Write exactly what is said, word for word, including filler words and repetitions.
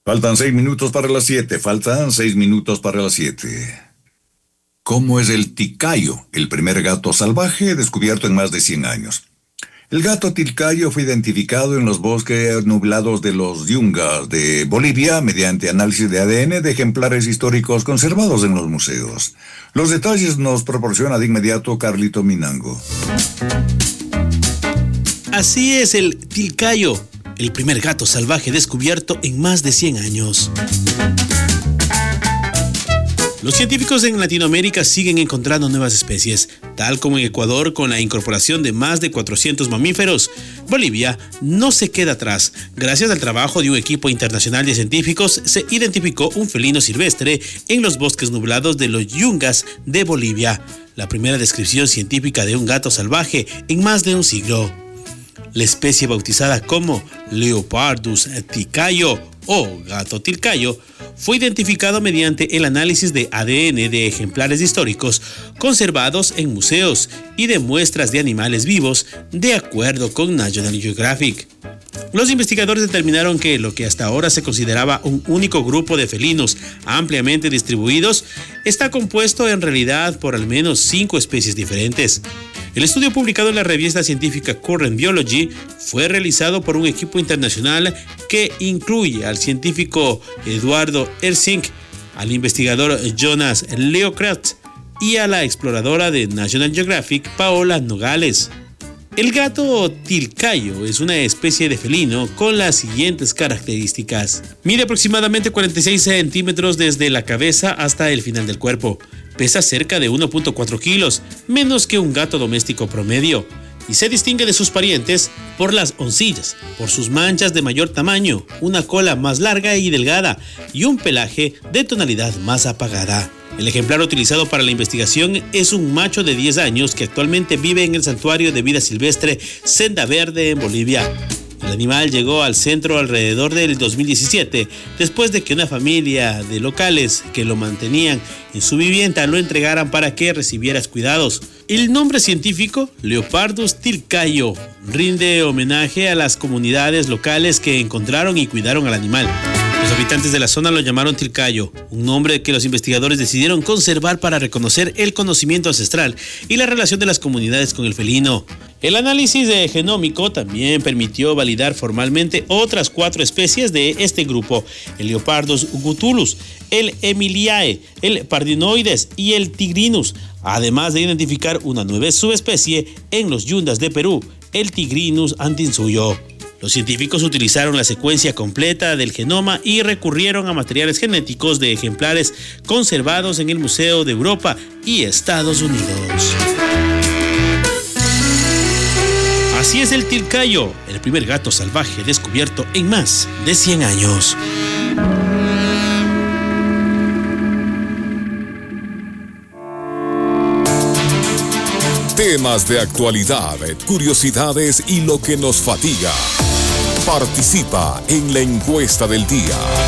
Faltan seis minutos para las siete. Faltan seis minutos para las siete. ¿Cómo es el ticayo, el primer gato salvaje descubierto en más de cien años? El gato tilcayo fue identificado en los bosques nublados de los Yungas de Bolivia mediante análisis de A D N de ejemplares históricos conservados en los museos. Los detalles nos proporciona de inmediato Carlito Minango. Así es el tilcayo, el primer gato salvaje descubierto en más de cien años. Los científicos en Latinoamérica siguen encontrando nuevas especies, tal como en Ecuador con la incorporación de más de cuatrocientos mamíferos. Bolivia no se queda atrás. Gracias al trabajo de un equipo internacional de científicos, se identificó un felino silvestre en los bosques nublados de los Yungas de Bolivia, la primera descripción científica de un gato salvaje en más de un siglo. La especie bautizada como Leopardus ticayo o gato tilcayo fue identificado mediante el análisis de A D N de ejemplares históricos conservados en museos y de muestras de animales vivos, de acuerdo con National Geographic. Los investigadores determinaron que lo que hasta ahora se consideraba un único grupo de felinos ampliamente distribuidos está compuesto en realidad por al menos cinco especies diferentes. El estudio publicado en la revista científica Current Biology fue realizado por un equipo internacional que incluye al científico Eduardo Ersing, al investigador Jonas Leocraft y a la exploradora de National Geographic Paola Nogales. El gato tilcayo es una especie de felino con las siguientes características. Mide aproximadamente cuarenta y seis centímetros desde la cabeza hasta el final del cuerpo. Pesa cerca de uno punto cuatro kilos, menos que un gato doméstico promedio, y se distingue de sus parientes por las oncillas, por sus manchas de mayor tamaño, una cola más larga y delgada y un pelaje de tonalidad más apagada. El ejemplar utilizado para la investigación es un macho de diez años que actualmente vive en el Santuario de Vida Silvestre Senda Verde en Bolivia. El animal llegó al centro alrededor del dos mil diecisiete, después de que una familia de locales que lo mantenían en su vivienda lo entregaran para que recibiera cuidados. El nombre científico, Leopardus tilcayo, rinde homenaje a las comunidades locales que encontraron y cuidaron al animal. Los habitantes de la zona lo llamaron tilcayo, un nombre que los investigadores decidieron conservar para reconocer el conocimiento ancestral y la relación de las comunidades con el felino. El análisis de genómico también permitió validar formalmente otras cuatro especies de este grupo: el Leopardus gutulus, el Emiliae, el Pardinoides y el Tigrinus, además de identificar una nueva subespecie en los Yungas de Perú, el Tigrinus antinsuyo. Los científicos utilizaron la secuencia completa del genoma y recurrieron a materiales genéticos de ejemplares conservados en el Museo de Europa y Estados Unidos. Así es el tilcayo, el primer gato salvaje descubierto en más de cien años. Temas de actualidad, curiosidades y lo que nos fatiga. Participa en la encuesta del día.